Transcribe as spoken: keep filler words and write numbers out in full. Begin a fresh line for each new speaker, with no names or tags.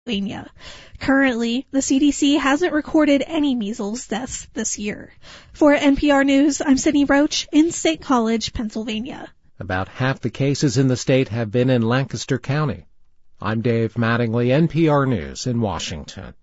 Pennsylvania. Currently, the C D C hasn't recorded any measles deaths this year. For N P R News, I'm Sydney Roach in State College, Pennsylvania.
About half the cases in the state have been in Lancaster County. I'm Dave Mattingly, N P R News in Washington.